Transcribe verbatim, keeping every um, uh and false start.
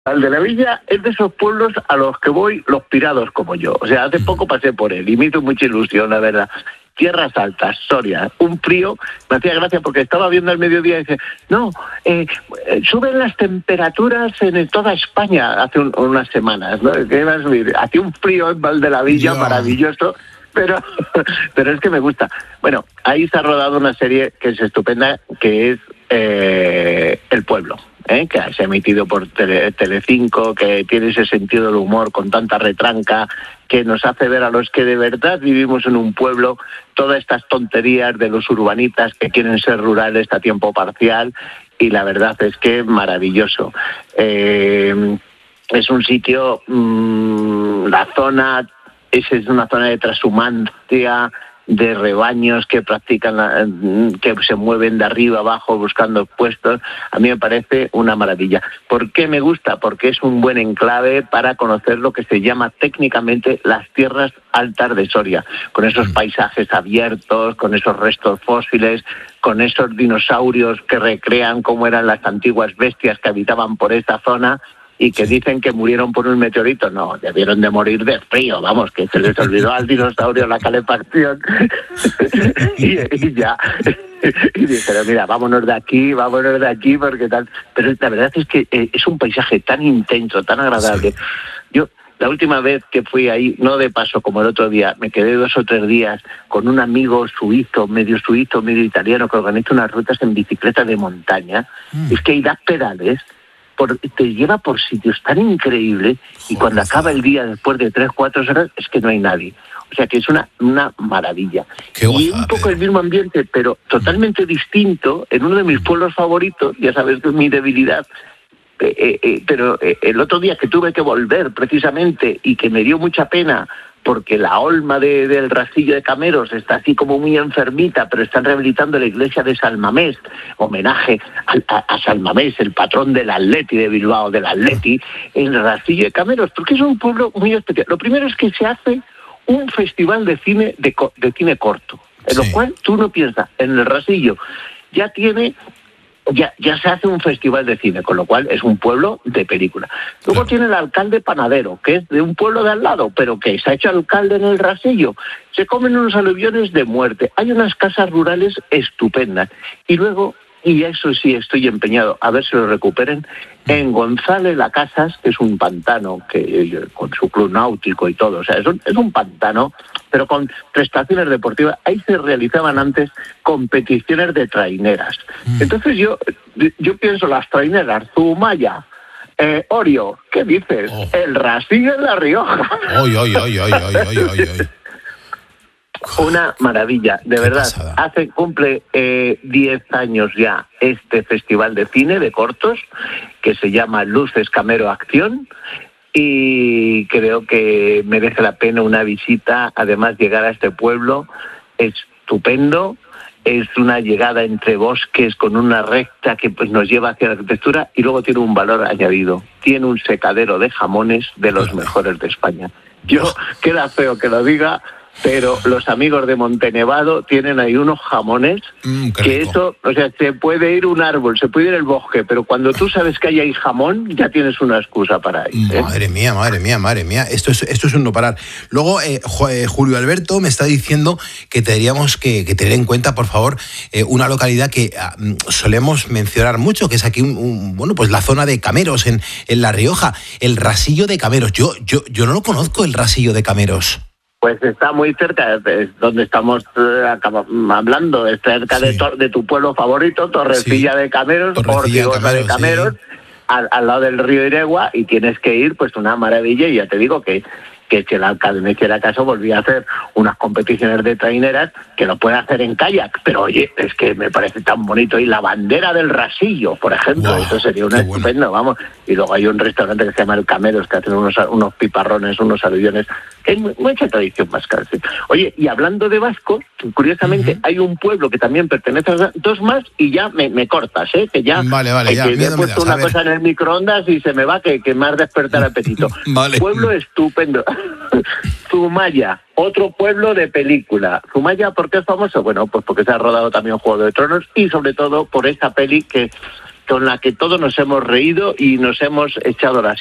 Valdelavilla es de esos pueblos a los que voy los pirados como yo. O sea, hace poco pasé por él y me hizo mucha ilusión, la verdad. Tierras Altas, Soria, un frío, me hacía gracia porque estaba viendo al mediodía y dice, no, eh, suben las temperaturas en toda España hace un, unas semanas, ¿no? ¿Qué va a subir? Hacía un frío en Valdelavilla, yeah. Maravilloso, pero, pero es que me gusta. Bueno, ahí se ha rodado una serie que es estupenda, que es eh, El Pueblo. ¿Eh? Que se ha emitido por Tele, Telecinco, que tiene ese sentido del humor con tanta retranca, que nos hace ver a los que de verdad vivimos en un pueblo todas estas tonterías de los urbanitas que quieren ser rurales a tiempo parcial, y la verdad es que maravilloso. Eh, es un sitio, mmm, la zona, es, es una zona de transhumancia, de rebaños que practican, que se mueven de arriba abajo buscando puestos. A mí me parece una maravilla. ¿Por qué me gusta? Porque es un buen enclave para conocer lo que se llama técnicamente las tierras altas de Soria, con esos paisajes abiertos, con esos restos fósiles, con esos dinosaurios que recrean cómo eran las antiguas bestias que habitaban por esta zona y que dicen que murieron por un meteorito. No, debieron de morir de frío, vamos, que se les olvidó al dinosaurio la calefacción. y, y ya. Y dijeron, mira, vámonos de aquí, vámonos de aquí, porque tal. Pero la verdad es que eh, es un paisaje tan intenso, tan agradable. Sí. Yo, la última vez que fui ahí, no de paso como el otro día, me quedé dos o tres días con un amigo suizo, medio suizo, medio italiano, que organiza unas rutas en bicicleta de montaña. Mm. Es que ahí das pedales, por, te lleva por sitios tan increíbles, y cuando acaba el día después de tres, cuatro horas, es que no hay nadie. O sea que es una, una maravilla. Qué y un poco el mismo ambiente, pero totalmente mm. distinto, en uno de mis pueblos favoritos, ya sabes que es mi debilidad, eh, eh, eh, pero eh, el otro día que tuve que volver precisamente y que me dio mucha pena, porque la olma de, del Rastrillo de Cameros está así como muy enfermita, pero están rehabilitando la iglesia de San Mamés, homenaje a, a, a San Mamés, el patrón del Atleti de Bilbao, del Atleti, en el Rastrillo de Cameros, porque es un pueblo muy especial. Lo primero es que se hace un festival de cine de, de cine corto, en sí. lo cual tú no piensas, en el Rastrillo ya tiene... Ya, ya se hace un festival de cine, con lo cual es un pueblo de película. Luego claro. tiene el alcalde panadero, que es de un pueblo de al lado, pero que se ha hecho alcalde en el Rastrillo. Se comen unos aluviones de muerte. Hay unas casas rurales estupendas. Y luego, y eso sí estoy empeñado a ver si lo recuperen, en González La Casas, que es un pantano, que con su club náutico y todo, o sea, es un, es un pantano, pero con prestaciones deportivas. Ahí se realizaban antes competiciones de traineras. Mm. Entonces yo yo pienso, las traineras, Zumaya, eh, Orio, ¿qué dices? Oh. El Rastrillo en La Rioja. Oy, oy, oy, oy, oy, oy, oy, oy. Una maravilla, de verdad. Pasada. Hace cumple eh, diez años ya este festival de cine de cortos que se llama Luces Camero Acción, y creo que merece la pena una visita. Además, llegar a este pueblo es estupendo. Es una llegada entre bosques con una recta que pues nos lleva hacia la arquitectura, y luego tiene un valor añadido. Tiene un secadero de jamones de los mejores de España. Yo, queda feo que lo diga, pero los amigos de Montenevado tienen ahí unos jamones mm, que eso, o sea, se puede ir un árbol, se puede ir el bosque, pero cuando tú sabes que hay ahí jamón, ya tienes una excusa para ir, ¿eh? Madre mía, madre mía, madre mía, esto es, esto es un no parar. Luego, eh, Julio Alberto me está diciendo que tendríamos que, que tener en cuenta, por favor, eh, una localidad que uh, solemos mencionar mucho, que es aquí, un, un, bueno, pues la zona de Cameros, en, en La Rioja, el Rastrillo de Cameros. Yo, yo, yo no lo conozco, el Rastrillo de Cameros. Pues está muy cerca, es donde estamos eh, hablando, es cerca sí. de, to, de tu pueblo favorito, Torrecilla sí. de Cameros, Ortigosa de Cameros, sí. al, al lado del río Iregua, y tienes que ir, pues una maravilla. Y ya te digo que que si el alcalde me hiciera caso, volvía a hacer unas competiciones de traineras, que lo puede hacer en kayak, pero oye, es que me parece tan bonito. Y la bandera del Rastrillo, por ejemplo, wow, eso sería un estupendo, bueno. vamos. Y luego hay un restaurante que se llama El Cameros, que hacen unos, unos piparrones, unos aluviones, que hay mucha tradición vasca. ¿Sí? Oye, y hablando de vascos, curiosamente, uh-huh. hay un pueblo que también pertenece a dos más, y ya me, me cortas, ¿eh? Que ya, vale, vale, que ya, he puesto una cosa en el microondas y se me va, que, que más despertar apetito. Vale. Pueblo estupendo. Zumaya, otro pueblo de película. Zumaya, ¿por qué es famoso? Bueno, pues porque se ha rodado también Juego de Tronos, y sobre todo por esa peli que, con la que todos nos hemos reído y nos hemos echado las